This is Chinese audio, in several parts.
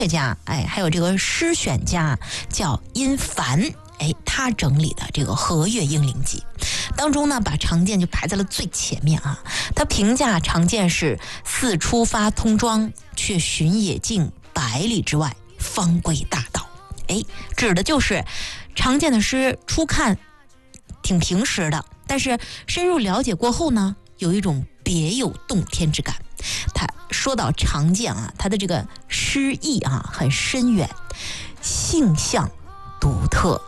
家，还有这个诗选家叫殷凡，他整理的这个《和乐应灵集》当中呢，把常见就排在了最前面啊。他评价常见是似出发通庄，却寻野径百里之外，方归大道。指的就是常见的诗初看挺平实的，但是深入了解过后呢，有一种别有洞天之感。他说到常见啊，他的这个诗意啊很深远，性象独特。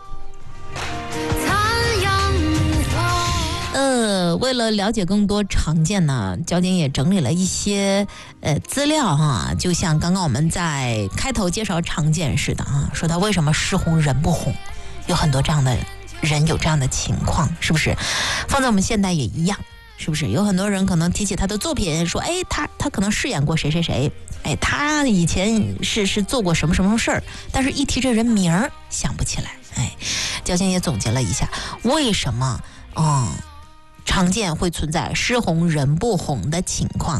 为了了解更多常见呢，交警也整理了一些资料哈，就像刚刚我们在开头介绍常见似的啊，说他为什么诗红人不红，有很多这样的人有这样的情况，是不是？放在我们现代也一样，是不是？有很多人可能提起他的作品，说他可能饰演过谁谁谁，他以前是做过什么什么事儿，但是一提这人名儿想不起来。交警也总结了一下，为什么常见会存在诗红人不红的情况。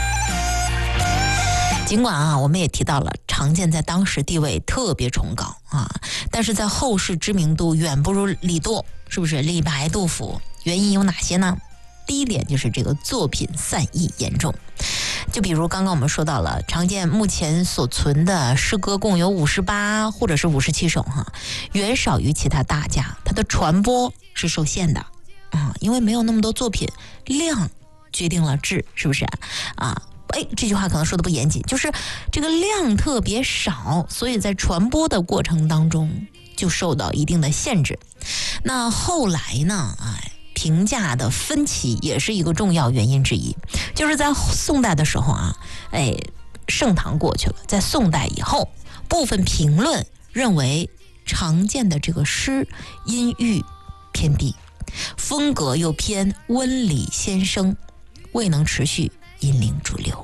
尽管我们也提到了常见在当时地位特别崇高但是在后世知名度远不如李杜，是不是？李白、杜甫，原因有哪些呢？第一点就是这个作品散佚严重，就比如刚刚我们说到了常见目前所存的诗歌共有58或者是57首远少于其他大家，它的传播是受限的因为没有那么多作品，量决定了质，是不是这句话可能说的不严谨，就是这个量特别少，所以在传播的过程当中就受到一定的限制。那后来呢评价的分歧也是一个重要原因之一，就是在宋代的时候盛唐过去了，在宋代以后，部分评论认为常见的这个诗音域偏低，风格又偏温理先生，未能持续引领主流。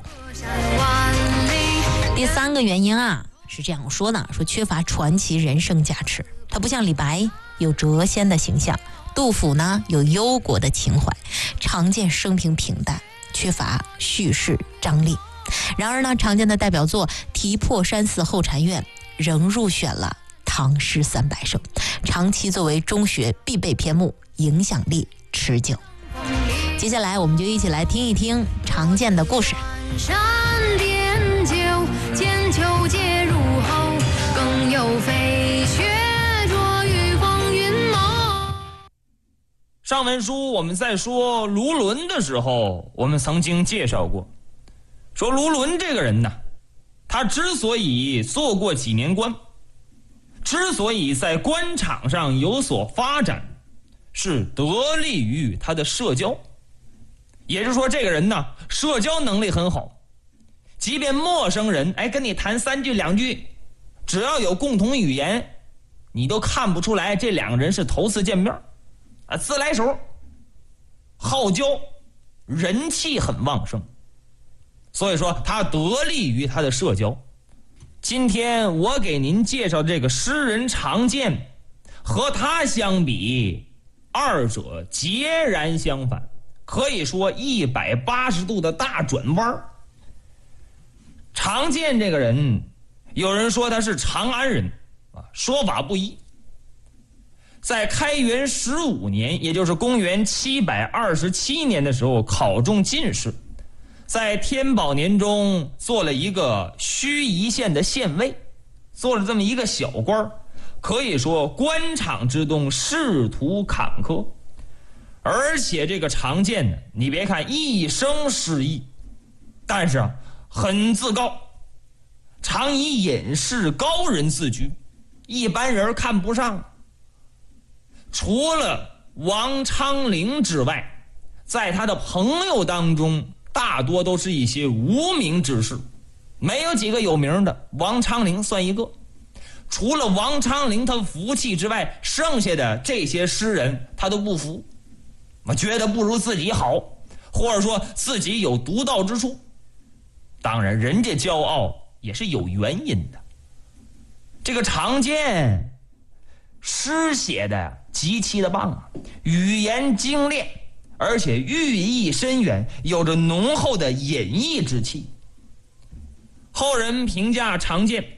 第三个原因是这样说的，说缺乏传奇人生加持，他不像李白有谪仙的形象，杜甫呢有忧国的情怀，常见生平平淡，缺乏叙事张力。然而呢，常见的代表作《题破山寺后禅院》仍入选了唐诗300首，长期作为中学必备篇目，影响力持久。接下来我们就一起来听一听常见的故事。 山点酒，见秋节入喉，更有飞雪着于风云谋。 上文书我们在说卢纶的时候，我们曾经介绍过，说卢纶这个人呢，他之所以做过几年官，之所以在官场上有所发展，是得力于他的社交。也就是说，这个人呢，社交能力很好，即便陌生人跟你谈3句2句，只要有共同语言，你都看不出来这两个人是头次见面自来熟，好交，人气很旺盛。所以说他得力于他的社交。今天我给您介绍这个诗人常见，和他相比，二者截然相反，可以说180度的大转弯。常见这个人，有人说他是长安人说法不一。在开元15年，也就是公元727年的时候，考中进士，在天宝年中做了一个盱眙县的县尉，做了这么一个小官，可以说官场之中仕途坎坷。而且这个常见呢，你别看一生失意，但是很自高，常以隐士高人自居，一般人看不上。除了王昌龄之外，在他的朋友当中大多都是一些无名之士，没有几个有名的，王昌龄算一个。除了王昌龄他服气之外，剩下的这些诗人他都不服，觉得不如自己好，或者说自己有独到之处。当然人家骄傲也是有原因的。这个常见诗写的极其的棒语言精炼，而且寓意深远，有着浓厚的隐逸之气。后人评价常见